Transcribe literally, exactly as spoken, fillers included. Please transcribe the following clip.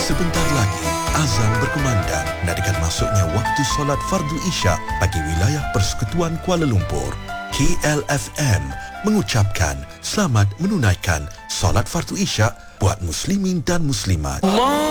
Sebentar lagi, azan berkumandang nadakan masuknya waktu solat fardu isyak bagi wilayah Persekutuan Kuala Lumpur. K L F M mengucapkan selamat menunaikan solat fardu isyak buat muslimin dan muslimat.